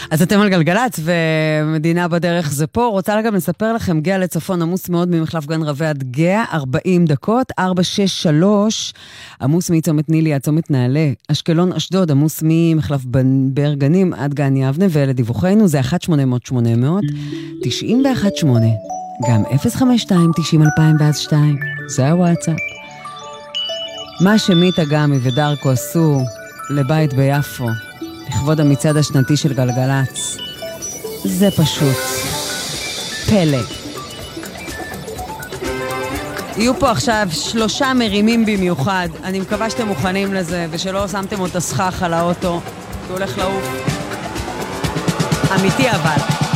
אז אתם על גלגלץ, ומדינה בדרך זה פה. רוצה גם לספר לכם, גאה לצפון עמוס מאוד ממחלף גן רבי עד גאה, 40 דקות, 463, עמוס מצומת נילי עד צומת נעלה, אשקלון אשדוד, עמוס ממחלף באר גנים עד גן יבנה, ואלה דיווחנו, זה 1-800-800, 91-8, גם 052-90-2002, זה הוואטסאפ. מה שמיטה גמי ודרקו עשו לבית ביפו, לכבוד המצעד השנתי של גלגלץ, זה פשוט פלא. יהיו פה עכשיו 3 מרימים במיוחד, אני מקווה שאתם מוכנים לזה, ושלא שמתם עוד הסכך על האוטו, כי הוא הולך לעוף. אמיתי אבל.